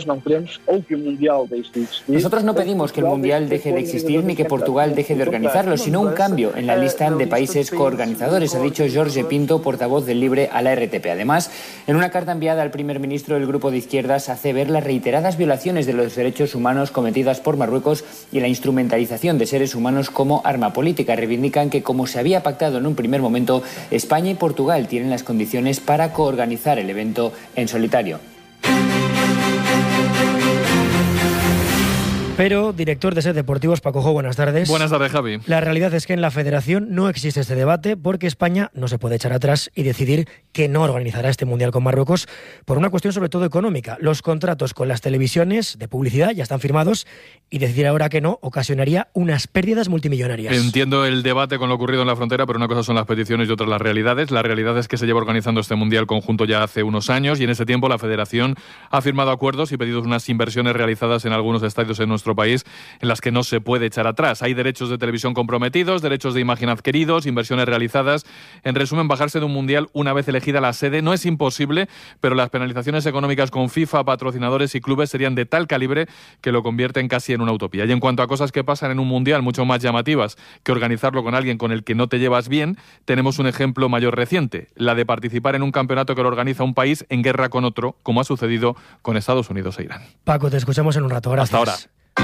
Nosotros no pedimos que el Mundial deje de existir ni que Portugal deje de organizarlo, sino un cambio en la lista de países coorganizadores, ha dicho Jorge Pinto, portavoz del Libre a la RTP. Además, en una carta enviada al primer ministro, el grupo de izquierdas hace ver las reiteradas violaciones de los derechos humanos cometidas por Marruecos y la instrumentalización de seres humanos como arma política. Reivindican que, como se había pactado en un primer momento, España y Portugal tienen las condiciones para coorganizar el evento en solitario. Pero, director de SED Deportivos, Paco Jo, buenas tardes. Buenas tardes, Javi. La realidad es que en la Federación no existe este debate porque España no se puede echar atrás y decidir que no organizará este Mundial con Marruecos por una cuestión sobre todo económica. Los contratos con las televisiones de publicidad ya están firmados y decidir ahora que no ocasionaría unas pérdidas multimillonarias. Entiendo el debate con lo ocurrido en la frontera, pero una cosa son las peticiones y otra las realidades. La realidad es que se lleva organizando este Mundial conjunto ya hace unos años y en ese tiempo la Federación ha firmado acuerdos y pedido unas inversiones realizadas en algunos estadios en nuestro país en las que no se puede echar atrás. Hay derechos de televisión comprometidos, derechos de imagen adquiridos, inversiones realizadas. En resumen, bajarse de un Mundial una vez elegida la sede no es imposible, pero las penalizaciones económicas con FIFA, patrocinadores y clubes serían de tal calibre que lo convierten casi en una utopía. Y en cuanto a cosas que pasan en un Mundial mucho más llamativas que organizarlo con alguien con el que no te llevas bien, tenemos un ejemplo mayor reciente, la de participar en un campeonato que lo organiza un país en guerra con otro, como ha sucedido con Estados Unidos e Irán. Paco, te escuchamos en un rato. Gracias. Hasta ahora.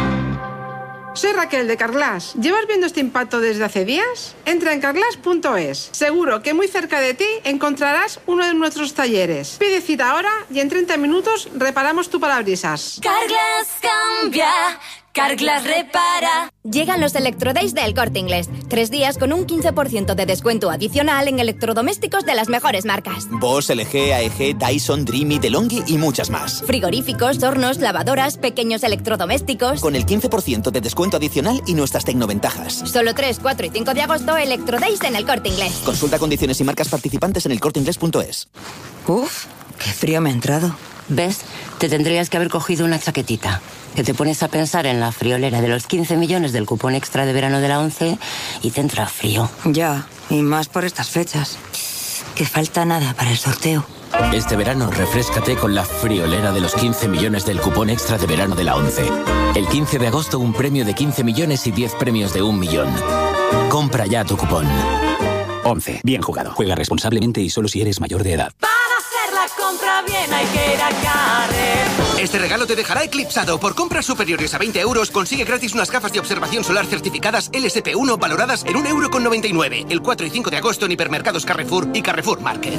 Soy Raquel de Carglass. ¿Llevas viendo este impacto desde hace días? Entra en carglass.es. Seguro que muy cerca de ti encontrarás uno de nuestros talleres. Pide cita ahora y en 30 minutos reparamos tu parabrisas. Carglass cambia, Carglass repara. Llegan los Electrodays del Corte Inglés. 3 días con un 15% de descuento adicional en electrodomésticos de las mejores marcas. Bosch, LG, AEG, Dyson, Dreamy, DeLonghi y muchas más. Frigoríficos, hornos, lavadoras, pequeños electrodomésticos. Con el 15% de descuento adicional y nuestras tecnoventajas. Solo 3, 4 y 5 de agosto, Electrodays en el Corte Inglés. Consulta condiciones y marcas participantes en elcorteinglés.es. Uf, qué frío me ha entrado. ¿Ves? Te tendrías que haber cogido una chaquetita. Que te pones a pensar en la friolera de los 15 millones del cupón extra de verano de la ONCE y te entra frío. Ya, y más por estas fechas. Que falta nada para el sorteo. Este verano refréscate con la friolera de los 15 millones del cupón extra de verano de la ONCE. El 15 de agosto un premio de 15 millones y 10 premios de 1 millón. Compra ya tu cupón. ONCE, bien jugado. Juega responsablemente y solo si eres mayor de edad. La compra bien hay que ir a Carrer. Este regalo te dejará eclipsado. Por compras superiores a 20 euros consigue gratis unas gafas de observación solar certificadas LSP1 valoradas en 1,99 €. El 4 y 5 de agosto en hipermercados Carrefour y Carrefour Market.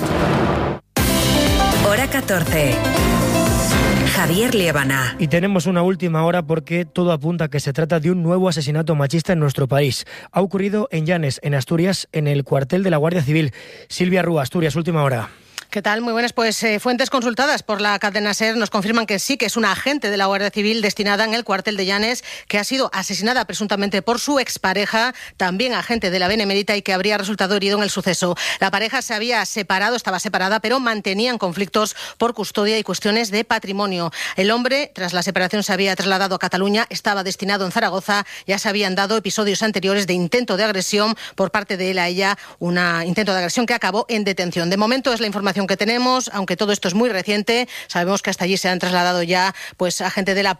Hora 14. Javier Liébana. Y tenemos una última hora porque todo apunta a que se trata de un nuevo asesinato machista en nuestro país. Ha ocurrido en Llanes, en Asturias, en el cuartel de la Guardia Civil. Silvia Rúa, Asturias, última hora. ¿Qué tal? Muy buenas. Pues fuentes consultadas por la cadena SER nos confirman que sí, que es una agente de la Guardia Civil destinada en el cuartel de Llanes que ha sido asesinada presuntamente por su expareja, también agente de la Benemérita, y que habría resultado herido en el suceso. La pareja se había separado, estaba separada, pero mantenían conflictos por custodia y cuestiones de patrimonio. El hombre, tras la separación, se había trasladado a Cataluña, estaba destinado en Zaragoza. Ya se habían dado episodios anteriores de intento de agresión por parte de él a ella, un intento de agresión que acabó en detención. De momento es la información que tenemos, aunque todo esto es muy reciente. Sabemos que hasta allí se han trasladado ya pues agentes de la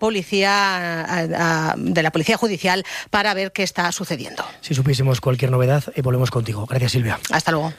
policía judicial para ver qué está sucediendo. Si supiésemos cualquier novedad, volvemos contigo. Gracias, Silvia. Hasta luego.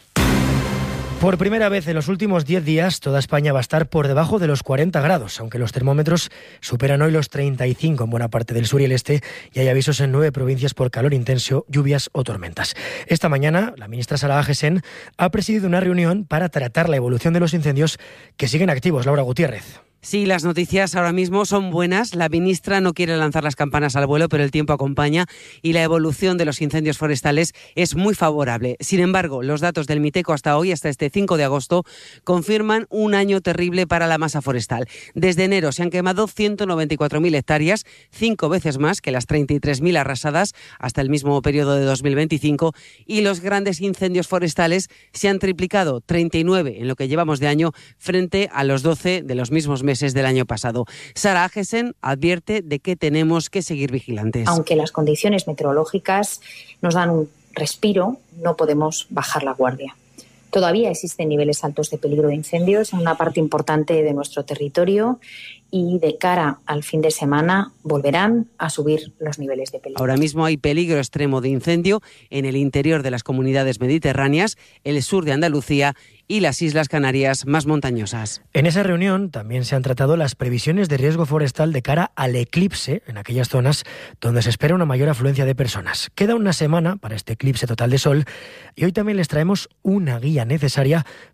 Por primera vez en los últimos 10 días, toda España va a estar por debajo de los 40 grados, aunque los termómetros superan hoy los 35 en buena parte del sur y el este, y hay avisos en 9 provincias por calor intenso, lluvias o tormentas. Esta mañana, la ministra Sara Agesen ha presidido una reunión para tratar la evolución de los incendios que siguen activos. Laura Gutiérrez. Sí, las noticias ahora mismo son buenas. La ministra no quiere lanzar las campanas al vuelo, pero el tiempo acompaña y la evolución de los incendios forestales es muy favorable. Sin embargo, los datos del Miteco hasta hoy, hasta este 5 de agosto, confirman un año terrible para la masa forestal. Desde enero se han quemado 194.000 hectáreas, 5 veces más que las 33.000 arrasadas hasta el mismo periodo de 2025, y los grandes incendios forestales se han triplicado, 39 en lo que llevamos de año, frente a los 12 de los mismos meses del año pasado. Sara Agesen advierte de que tenemos que seguir vigilantes. Aunque las condiciones meteorológicas nos dan un respiro, no podemos bajar la guardia. Todavía existen niveles altos de peligro de incendios en una parte importante de nuestro territorio y de cara al fin de semana volverán a subir los niveles de peligro. Ahora mismo hay peligro extremo de incendio en el interior de las comunidades mediterráneas, el sur de Andalucía y las Islas Canarias más montañosas. En esa reunión también se han tratado las previsiones de riesgo forestal de cara al eclipse en aquellas zonas donde se espera una mayor afluencia de personas. Queda una semana para este eclipse total de sol y hoy también les traemos una guía necesaria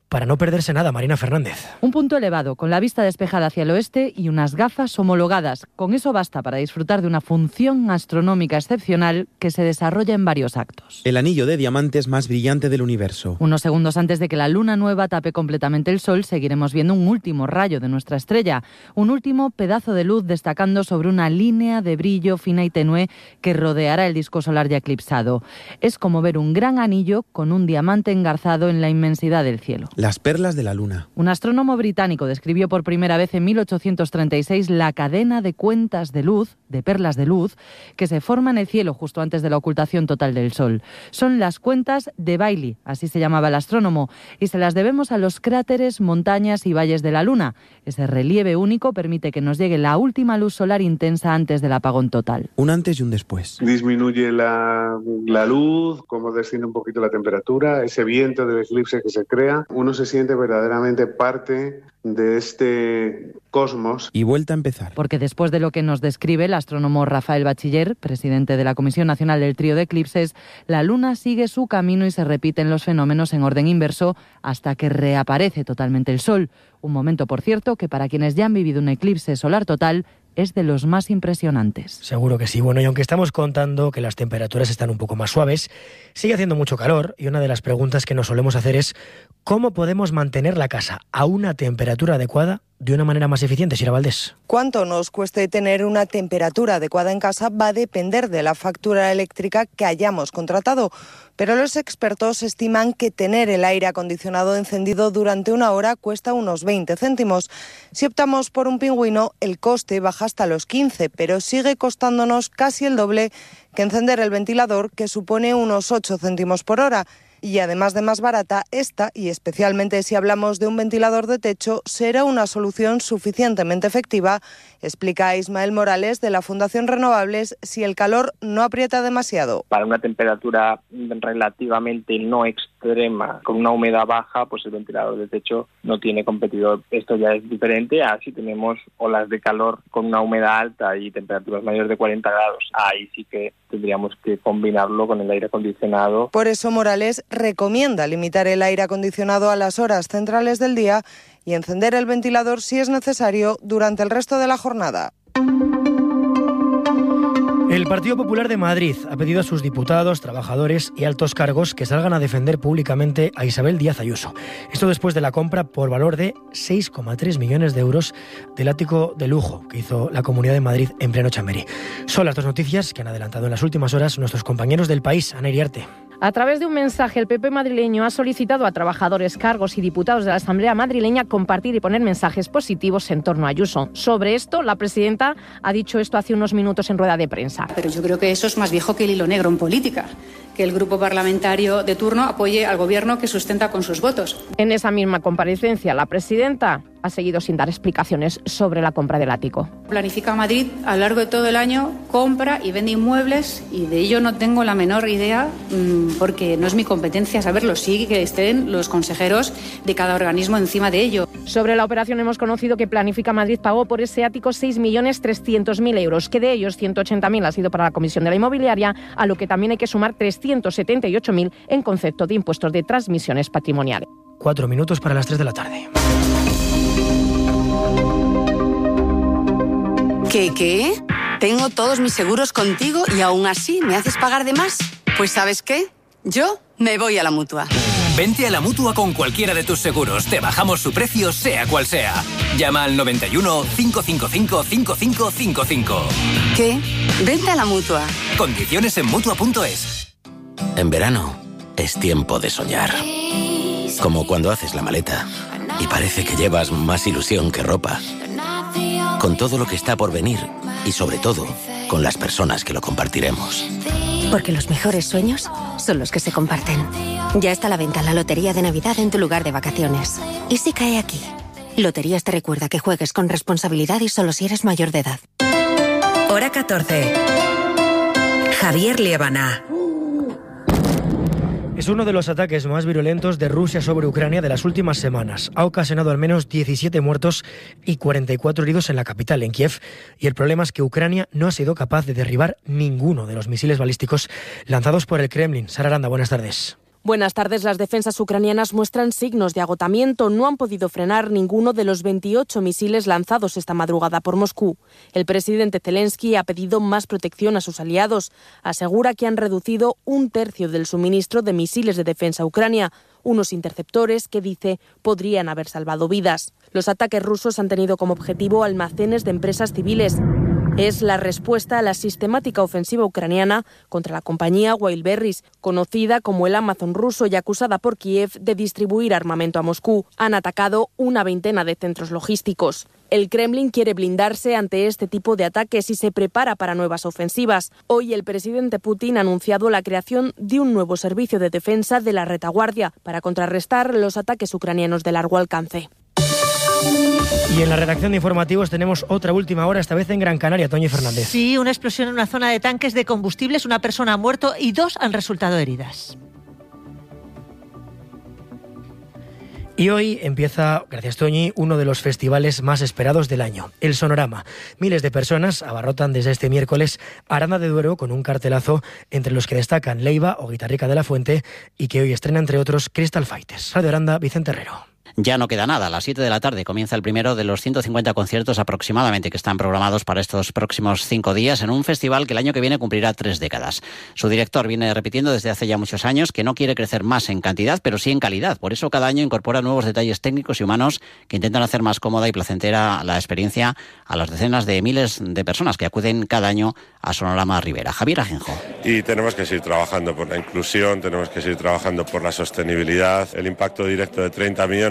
para no perderse nada. Marina Fernández. Un punto elevado, con la vista despejada hacia el oeste y unas gafas homologadas. Con eso basta para disfrutar de una función astronómica excepcional que se desarrolla en varios actos. El anillo de diamantes más brillante del universo. Unos segundos antes de que la luna nueva tape completamente el sol, seguiremos viendo un último rayo de nuestra estrella, un último pedazo de luz destacando sobre una línea de brillo fina y tenue que rodeará el disco solar ya eclipsado. Es como ver un gran anillo con un diamante engarzado en la inmensidad del cielo. Las perlas de la luna. Un astrónomo británico describió por primera vez en 1836 la cadena de cuentas de luz, de perlas de luz, que se forma en el cielo justo antes de la ocultación total del sol. Son las cuentas de Bailey, así se llamaba el astrónomo, y se las debemos a los cráteres, montañas y valles de la luna. Ese relieve único permite que nos llegue la última luz solar intensa antes del apagón total. Un antes y un después. Disminuye la luz, como desciende un poquito la temperatura, ese viento del eclipse que se crea. Uno se siente verdaderamente parte de este cosmos. Y vuelta a empezar. Porque después de lo que nos describe el astrónomo Rafael Bachiller, presidente de la Comisión Nacional del Trío de Eclipses, la luna sigue su camino y se repiten los fenómenos en orden inverso hasta que reaparece totalmente el sol. Un momento, por cierto, que para quienes ya han vivido un eclipse solar total es de los más impresionantes. Seguro que sí. Bueno, y aunque estamos contando que las temperaturas están un poco más suaves, sigue haciendo mucho calor y una de las preguntas que nos solemos hacer es ¿cómo podemos mantener la casa a una temperatura adecuada de una manera más eficiente, Sira Valdés? Cuánto nos cueste tener una temperatura adecuada en casa va a depender de la factura eléctrica que hayamos contratado, pero los expertos estiman que tener el aire acondicionado encendido durante una hora cuesta unos 20 céntimos. Si optamos por un pingüino, el coste baja hasta los 15, pero sigue costándonos casi el doble que encender el ventilador, que supone unos 8 céntimos por hora. Y además de más barata, esta, y especialmente si hablamos de un ventilador de techo, será una solución suficientemente efectiva, explica Ismael Morales de la Fundación Renovables, si el calor no aprieta demasiado. Para una temperatura relativamente no extrema, con una humedad baja, pues el ventilador de techo no tiene competidor. Esto ya es diferente a si tenemos olas de calor con una humedad alta y temperaturas mayores de 40 grados. Ahí sí que tendríamos que combinarlo con el aire acondicionado. Por eso Morales recomienda limitar el aire acondicionado a las horas centrales del día y encender el ventilador si es necesario durante el resto de la jornada. El Partido Popular de Madrid ha pedido a sus diputados, trabajadores y altos cargos que salgan a defender públicamente a Isabel Díaz Ayuso. Esto después de la compra por valor de 6,3 millones de euros del ático de lujo que hizo la Comunidad de Madrid en pleno Chamberí. Son las dos noticias que han adelantado en las últimas horas nuestros compañeros del País. Ana Iriarte. A través de un mensaje, el PP madrileño ha solicitado a trabajadores, cargos y diputados de la Asamblea madrileña compartir y poner mensajes positivos en torno a Ayuso. Sobre esto, la presidenta ha dicho esto hace unos minutos en rueda de prensa. Pero yo creo que eso es más viejo que el hilo negro en política, que el grupo parlamentario de turno apoye al gobierno que sustenta con sus votos. En esa misma comparecencia, la presidenta ha seguido sin dar explicaciones sobre la compra del ático. Planifica Madrid a lo largo de todo el año, compra y vende inmuebles y de ello no tengo la menor idea porque no es mi competencia saberlo. Sí que estén los consejeros de cada organismo encima de ello. Sobre la operación hemos conocido que Planifica Madrid pagó por ese ático 6.300.000 euros, que de ellos 180.000 ha sido para la Comisión de la Inmobiliaria, a lo que también hay que sumar 378.000 en concepto de impuestos de transmisiones patrimoniales. 4 minutos para las 3 de la tarde. ¿Qué? Tengo todos mis seguros contigo y aún así me haces pagar de más. Pues ¿sabes qué? Yo me voy a la Mutua. Vente a la Mutua con cualquiera de tus seguros. Te bajamos su precio, sea cual sea. Llama al 91 555 5555. ¿Qué? Vente a la Mutua. Condiciones en Mutua.es. En verano es tiempo de soñar. Como cuando haces la maleta y parece que llevas más ilusión que ropa. Con todo lo que está por venir y sobre todo con las personas que lo compartiremos. Porque los mejores sueños son los que se comparten. Ya está a la venta la Lotería de Navidad en tu lugar de vacaciones. ¿Y si cae aquí? Loterías te recuerda que juegues con responsabilidad y solo si eres mayor de edad. Hora 14. Javier Liébana. Es uno de los ataques más virulentos de Rusia sobre Ucrania de las últimas semanas. Ha ocasionado al menos 17 muertos y 44 heridos en la capital, en Kiev. Y el problema es que Ucrania no ha sido capaz de derribar ninguno de los misiles balísticos lanzados por el Kremlin. Sara Aranda, buenas tardes. Buenas tardes. Las defensas ucranianas muestran signos de agotamiento. No han podido frenar ninguno de los 28 misiles lanzados esta madrugada por Moscú. El presidente Zelensky ha pedido más protección a sus aliados. Asegura que han reducido 1/3 del suministro de misiles de defensa a Ucrania, unos interceptores que dice podrían haber salvado vidas. Los ataques rusos han tenido como objetivo almacenes de empresas civiles. Es la respuesta a la sistemática ofensiva ucraniana contra la compañía Wildberries, conocida como el Amazon ruso y acusada por Kiev de distribuir armamento a Moscú. Han atacado una veintena de centros logísticos. El Kremlin quiere blindarse ante este tipo de ataques y se prepara para nuevas ofensivas. Hoy el presidente Putin ha anunciado la creación de un nuevo servicio de defensa de la retaguardia para contrarrestar los ataques ucranianos de largo alcance. Y en la redacción de informativos tenemos otra última hora, esta vez en Gran Canaria. Toñi Fernández. Sí, una explosión en una zona de tanques de combustibles, una persona ha muerto y 2 han resultado heridas. Y hoy empieza, gracias Toñi, uno de los festivales más esperados del año, el Sonorama. Miles de personas abarrotan desde este miércoles Aranda de Duero con un cartelazo entre los que destacan Leiva o Guitarrica de la Fuente y que hoy estrena entre otros Crystal Fighters. Radio Aranda, Vicente Herrero. Ya no queda nada. A las 7 de la tarde comienza el primero de los 150 conciertos aproximadamente que están programados para estos próximos 5 días en un festival que el año que viene cumplirá 3 décadas. Su director viene repitiendo desde hace ya muchos años que no quiere crecer más en cantidad, pero sí en calidad. Por eso cada año incorpora nuevos detalles técnicos y humanos que intentan hacer más cómoda y placentera la experiencia a las decenas de miles de personas que acuden cada año a Sonorama Rivera. Javier Ajenjo. Y tenemos que seguir trabajando por la inclusión, tenemos que seguir trabajando por la sostenibilidad, el impacto directo de 30 millones